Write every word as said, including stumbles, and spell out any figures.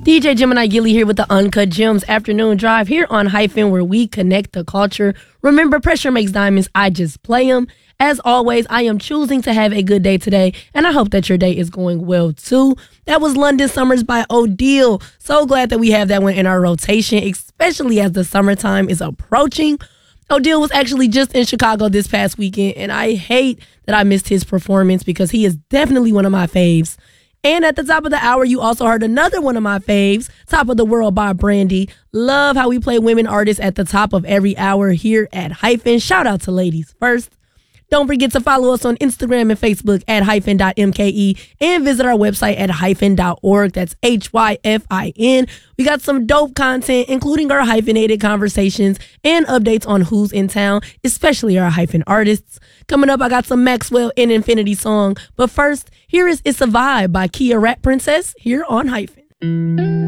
D J Gemini Gilly here with the Uncut Gems Afternoon Drive here on Hyphen, where we connect the culture. Remember, pressure makes diamonds. I just play them. As always, I am choosing to have a good day today, and I hope that your day is going well, too. That was London Summers by Odile. So glad that we have that one in our rotation, especially as the summertime is approaching. Odile was actually just in Chicago this past weekend, and I hate that I missed his performance because he is definitely one of my faves. And at the top of the hour, you also heard another one of my faves, Top of the World by Brandy. Love how we play women artists at the top of every hour here at Hyphen. Shout out to ladies first. Don't forget to follow us on Instagram and Facebook at hyphen dot M K E and visit our website at hyphen dot org. That's H Y F I N. We got some dope content, including our hyphenated conversations and updates on who's in town, especially our hyphen artists. Coming up, I got some Maxwell and Infinity song. But first, here is It's a Vibe by Kia Rat Princess here on Hyphen.